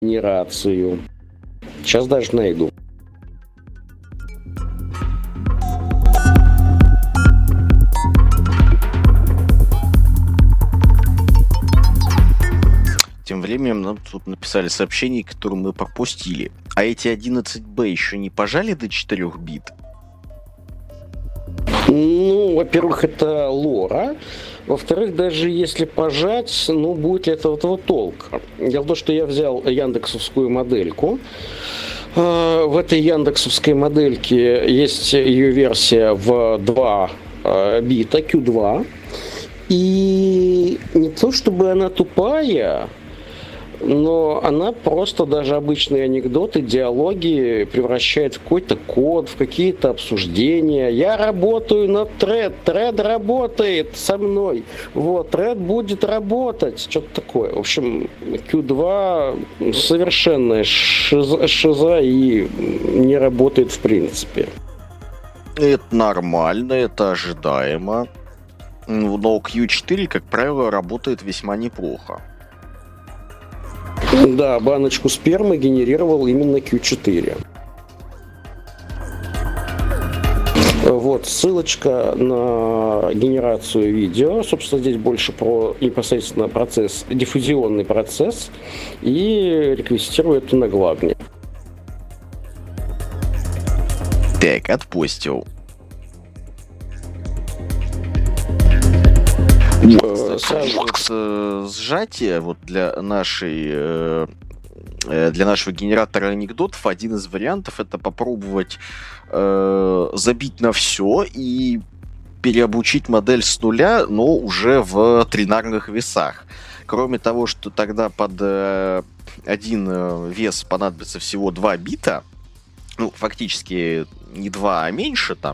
генерацию. Сейчас даже найду. Тем временем нам тут написали сообщение, которое мы пропустили. А эти 11Б еще не пожали до 4 бит? Ну, во-первых, это лора. Во-вторых, даже если пожать, ну, будет ли это этого толка? Дело в том, что я взял яндексовскую модельку. В этой яндексовской модельке есть ее версия в 2 бита, Q2. И не то, чтобы она тупая, но она просто даже обычные анекдоты, диалоги превращает в какой-то код, в какие-то обсуждения. Я работаю над тред работает со мной. Вот, тред будет работать. Что-то такое. В общем, Q2 совершенная шиза и не работает в принципе. Это нормально, это ожидаемо. Но Q4, как правило, работает весьма неплохо. Да, баночку спермы генерировал именно Q4. Вот, ссылочка на генерацию видео. Собственно, здесь больше про непосредственно процесс, диффузионный процесс. И реквестирую это на главне. Так, отпустил. Сжатие вот для нашего генератора анекдотов один из вариантов это попробовать забить на все и переобучить модель с нуля, но уже в тринарных весах. Кроме того, что тогда под один вес понадобится всего 2 бита, ну, фактически не 2, а меньше, там,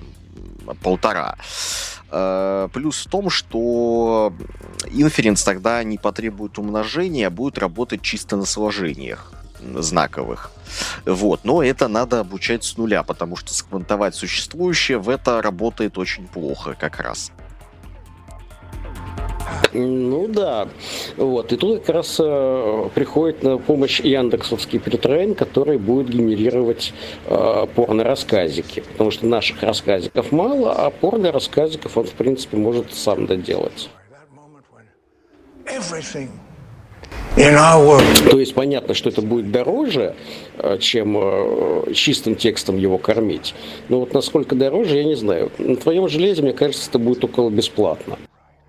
1,5. Плюс в том, что инференс тогда не потребует умножения, а будет работать чисто на сложениях знаковых. Вот. Но это надо обучать с нуля, потому что сквантовать существующее в это работает очень плохо как раз. Ну да, вот, и тут как раз приходит на помощь яндексовский претрейн, который будет генерировать порно-рассказики, потому что наших рассказиков мало, а порно-рассказиков он, в принципе, может сам доделать. То есть понятно, что это будет дороже, чем чистым текстом его кормить, но вот насколько дороже, я не знаю. На твоем железе, мне кажется, это будет около бесплатно.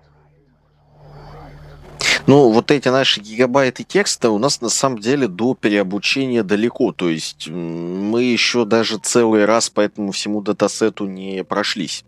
Ну, вот эти наши гигабайты текста у нас на самом деле до переобучения далеко. То есть мы еще даже целый раз по этому всему датасету не прошлись.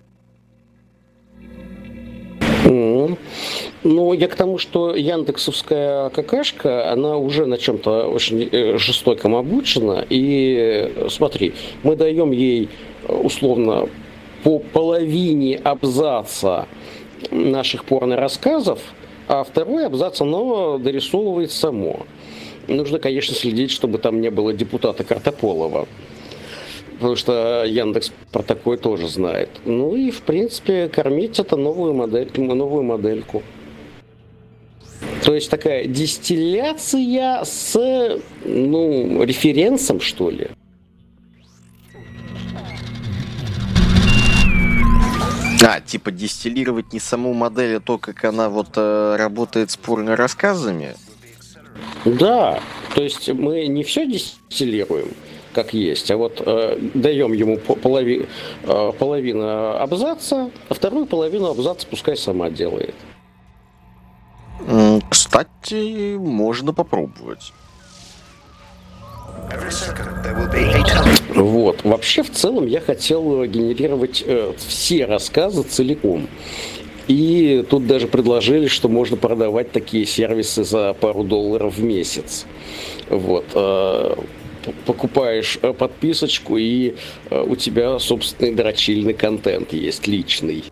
Ну, я к тому, что яндексовская какашка, она уже на чем-то очень жестоком обучена. И смотри, мы даем ей условно по половине абзаца наших порно-рассказов, а второй абзац оно дорисовывает само. Нужно, конечно, следить, чтобы там не было депутата Картополова. Потому что Яндекс про такое тоже знает. Ну и, в принципе, кормить это новую модельку. То есть такая дистилляция с, референсом, что ли. Типа дистиллировать не саму модель, а то, как она вот работает с порно-рассказами? Да, то есть мы не все дистиллируем, как есть, а вот даем ему половину абзаца, а вторую половину абзаца пускай сама делает. Кстати, можно попробовать. Вот. Вообще, в целом, я хотел генерировать все рассказы целиком. И тут даже предложили, что можно продавать такие сервисы за пару $1 в месяц. Вот. Покупаешь подписочку, и у тебя собственный дрочильный контент есть, личный.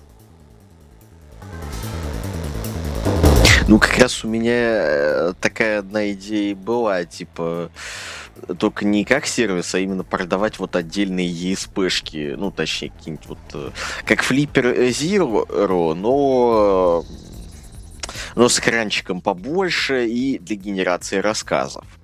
Ну, как раз у меня такая одна идея была, типа, только не как сервис, а именно продавать вот отдельные ESP-шки, ну, точнее, какие-нибудь вот, как Flipper Zero, но с экранчиком побольше и для генерации рассказов.